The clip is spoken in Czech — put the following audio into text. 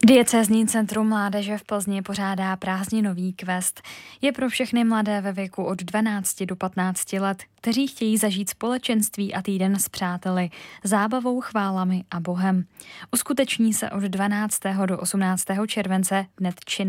Diecézní centrum mládeže v Plzni pořádá prázdninový quest. Je pro všechny mladé ve věku od 12 do 15 let, kteří chtějí zažít společenství a týden s přáteli, zábavou, chválami a Bohem. Uskuteční se od 12. do 18. července v Netčine.